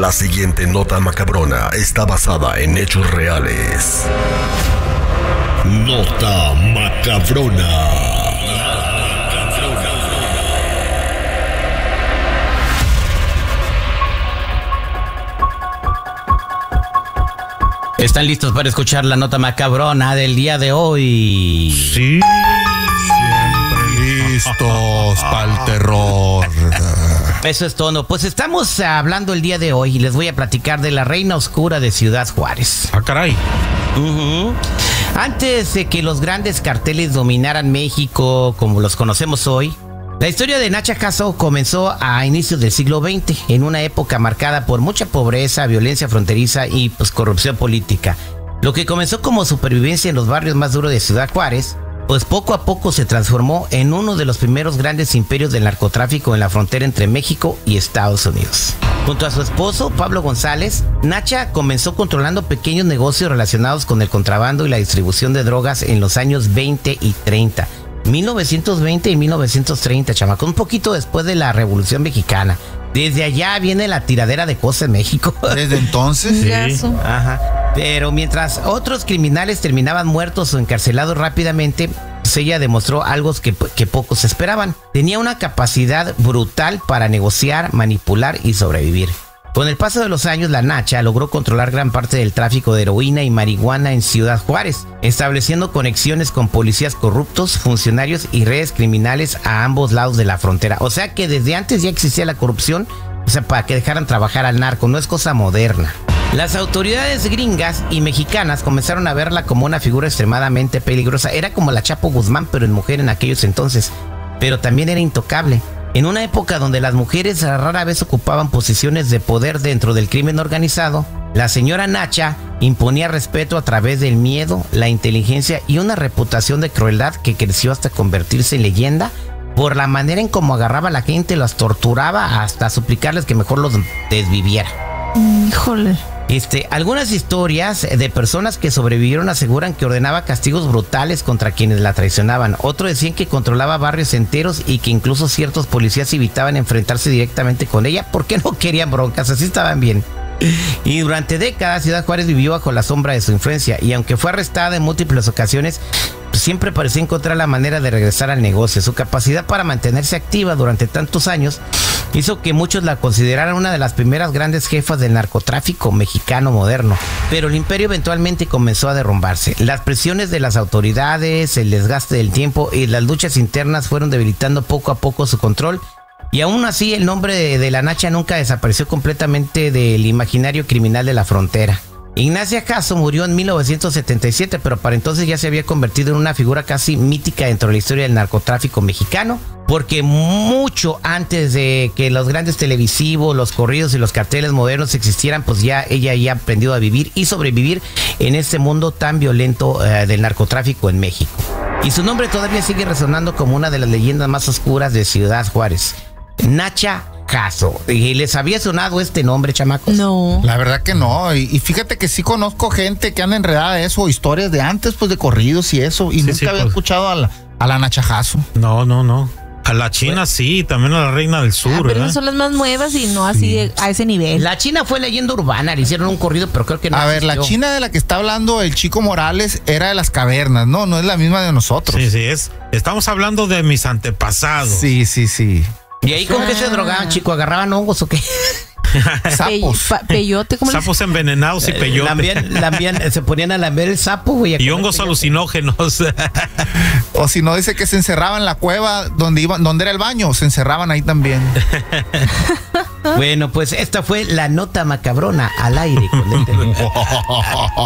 La siguiente nota macabrona está basada en hechos reales. Nota macabrona. ¿Están listos para escuchar la nota macabrona del día de hoy? Sí, siempre listos para el terror. Eso es todo. Pues estamos hablando el día de hoy y les voy a platicar de la reina oscura de Ciudad Juárez. Ah, caray. Antes de que los grandes carteles dominaran México como los conocemos hoy, la historia de Nacha Jasso comenzó a inicios del siglo XX, en una época marcada por mucha pobreza, violencia fronteriza y corrupción política. Lo que comenzó como supervivencia en los barrios más duros de Ciudad Juárez, pues poco a poco se transformó en uno de los primeros grandes imperios del narcotráfico en la frontera entre México y Estados Unidos. Junto a su esposo, Pablo González, Nacha comenzó controlando pequeños negocios relacionados con el contrabando y la distribución de drogas en los años 20 y 30. 1920 y 1930, chamaco, un poquito después de la Revolución Mexicana. Desde allá viene la tiradera de cosas en México. Desde entonces, sí. Ajá. Pero mientras otros criminales terminaban muertos o encarcelados rápidamente, pues ella demostró algo que pocos esperaban. Tenía una capacidad brutal para negociar, manipular y sobrevivir. Con el paso de los años, la Nacha logró controlar gran parte del tráfico de heroína y marihuana en Ciudad Juárez, estableciendo conexiones con policías corruptos, funcionarios y redes criminales a ambos lados de la frontera. O sea que desde antes ya existía la corrupción, o sea, para que dejaran trabajar al narco, no es cosa moderna. Las autoridades gringas y mexicanas comenzaron a verla como una figura extremadamente peligrosa. Era como la Chapo Guzmán, pero en mujer en aquellos entonces. Pero también era intocable. En una época donde las mujeres rara vez ocupaban posiciones de poder dentro del crimen organizado, la señora Nacha imponía respeto a través del miedo, la inteligencia y una reputación de crueldad que creció hasta convertirse en leyenda por la manera en cómo agarraba a la gente, las torturaba hasta suplicarles que mejor los desviviera. Híjole. Algunas historias de personas que sobrevivieron aseguran que ordenaba castigos brutales contra quienes la traicionaban. Otros decían que controlaba barrios enteros y que incluso ciertos policías evitaban enfrentarse directamente con ella porque no querían broncas, así estaban bien. Y durante décadas Ciudad Juárez vivió bajo la sombra de su influencia y aunque fue arrestada en múltiples ocasiones, siempre parecía encontrar la manera de regresar al negocio. Su capacidad para mantenerse activa durante tantos años hizo que muchos la consideraran una de las primeras grandes jefas del narcotráfico mexicano moderno. Pero el imperio eventualmente comenzó a derrumbarse. Las presiones de las autoridades, el desgaste del tiempo y las luchas internas fueron debilitando poco a poco su control. Y aún así el nombre de la Nacha nunca desapareció completamente del imaginario criminal de la frontera. Ignacia Jasso murió en 1977, pero para entonces ya se había convertido en una figura casi mítica dentro de la historia del narcotráfico mexicano, porque mucho antes de que los grandes televisivos, los corridos y los carteles modernos existieran, pues ya ella ya aprendió a vivir y sobrevivir en este mundo tan violento del narcotráfico en México. Y su nombre todavía sigue resonando como una de las leyendas más oscuras de Ciudad Juárez. Nacha Jasso. ¿Y les había sonado este nombre, chamacos? No. La verdad que no. Y fíjate que sí conozco gente que anda enredada de eso, historias de antes, pues de corridos y eso. Y nunca había escuchado a la Nacha Jasso. No. A la China sí, también a la Reina del Sur, pero ¿verdad? no son las más nuevas y no así a ese nivel. La China fue leyenda urbana, le hicieron un corrido, pero creo que no. A ver, la China de la que está hablando el Chico Morales era de las cavernas, no es la misma de nosotros. Sí, estamos hablando de mis antepasados. Sí. ¿Y ahí con qué se drogaban, chico? ¿Agarraban hongos o qué? Sapos. Peyote, ¿cómo Sapos envenenados y peyote. También se ponían a lamber el sapo, güey. Y hongos alucinógenos. O si no, dice que se encerraban en la cueva donde era el baño, se encerraban ahí también. Bueno, pues esta fue la nota macabrona al aire.